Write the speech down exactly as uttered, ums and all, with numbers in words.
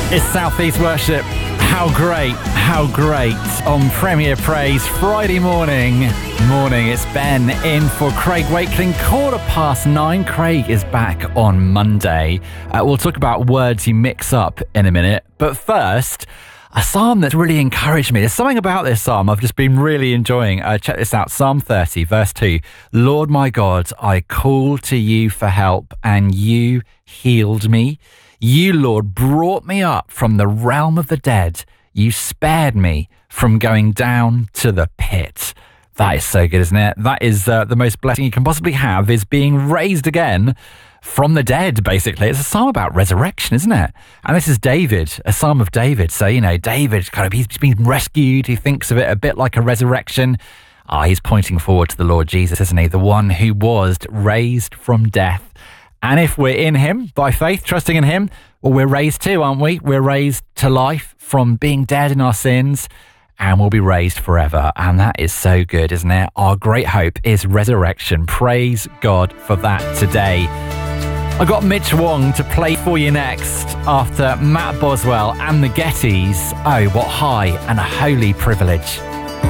It's Southeast Worship. How great, how great on Premier Praise Friday morning. Morning, it's Ben in for Craig Wakeling. Quarter past nine. Craig is back on Monday. Uh, we'll talk about words you mix up in a minute. But first, a psalm that's really encouraged me. There's something about this psalm I've just been really enjoying. Uh, check this out. Psalm thirty, verse two. Lord my God, I called to you for help and you healed me. You, Lord, brought me up from the realm of the dead. You spared me from going down to the pit. That is so good, isn't it? That is uh, the most blessing you can possibly have, is being raised again from the dead, basically. It's a psalm about resurrection, isn't it? And this is David, a psalm of David. So, you know, David, kind of, he's been rescued. He thinks of it a bit like a resurrection. Ah, he's pointing forward to the Lord Jesus, isn't he? The one who was raised from death. And if we're in him, by faith, trusting in him, well, we're raised too, aren't we? We're raised to life from being dead in our sins, and we'll be raised forever. And that is so good, isn't it? Our great hope is resurrection. Praise God for that today. I got Mitch Wong to play for you next after Matt Boswell and the Gettys. Oh, what high and a holy privilege